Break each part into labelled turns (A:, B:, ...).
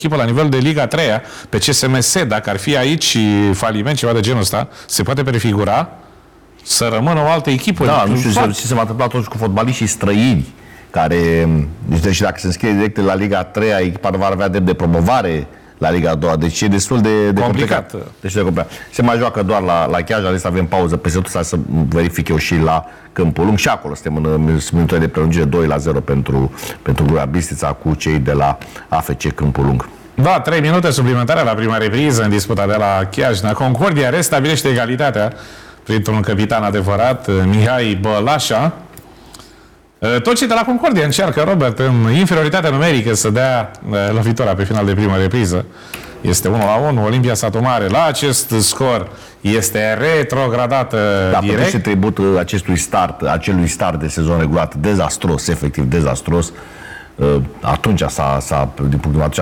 A: echipă la nivel de Liga 3-a, pe CSMS, dacă ar fi aici faliment, ceva de genul ăsta, se poate prefigura să rămână o altă echipă.
B: Da, nu știu ce se va întâmpla atunci cu fotbaliștii străini, care, deci dacă se înscrie direct la Liga 3-a, echipa nu va avea drept de promovare la Liga 2-a, deci e destul de complicat. Deci de complicat. Se mai joacă doar la Chiaj, ales avem pauză peste tot, să verific eu și la Câmpul Lung și acolo suntem în minutele de prelungire 2-0 pentru Gura Bistrița cu cei de la AFC Câmpul Lung.
A: Da, 3 minute suplimentare la prima repriză în disputa de la Chiajna. Concordia restabilește egalitatea printr-un capitan adevărat, Mihai Bălașa. Tot ce de la Concordia încearcă, Robert, în inferioritatea numerică să dea lovitura pe final de primă repriză. Este 1-1, Olimpia Satu Mare. La acest scor este retrogradată direct.
B: Este tribut acelui start de sezon regulat dezastros, efectiv dezastros. Atunci din punctul meu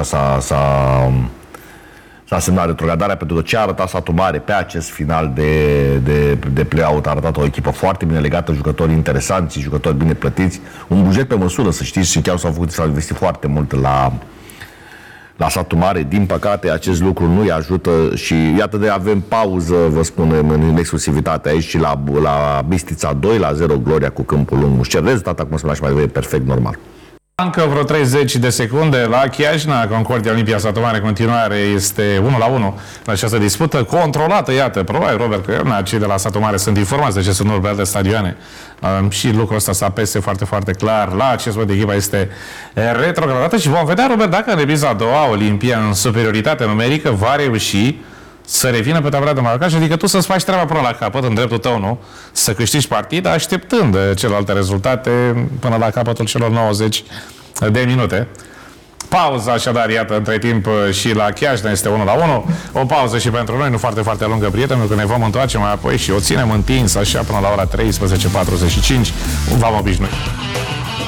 B: s-a semnat retrogradarea, pentru că ce a arătat Satu Mare pe acest final de play-out a arătat o echipă foarte bine legată, jucători interesanți, jucători bine plătiți, un buget pe măsură, să știți, și chiar s-au investit foarte mult la Satu Mare. Din păcate, acest lucru nu îi ajută și iată de avem pauză, vă spunem, în exclusivitate aici și la Bistrița 2-0 Gloria cu Câmpul Lung. Și rezultatul, cum spuneam și mai devreme, perfect normal.
A: Încă vreo 30 de secunde la Chiajna, Concordia Olimpia Satu Mare, continuare este 1-1 în această dispută controlată, iată, probabil, Robert, că cei de la Satu Mare sunt informați de ce sunt numărul de stadioane și lucrul ăsta se apese foarte, foarte clar. La acest moment echipa este retrogradată și vom vedea, Robert, dacă în repriza a doua Olimpia în superioritate numerică va reuși să revină pe tabela de marcaj, adică tu să-ți faci treaba până la capăt, în dreptul tău, nu? Să câștigi partida, așteptând celelalte rezultate până la capătul celor 90 de minute. Pauză, așadar, iată, între timp și la Chiajna este 1-1. O pauză și pentru noi, nu foarte, foarte lungă, prieteni, pentru că ne vom întoarce mai apoi și o ținem întins așa până la ora 13:45. V-am obișnuit.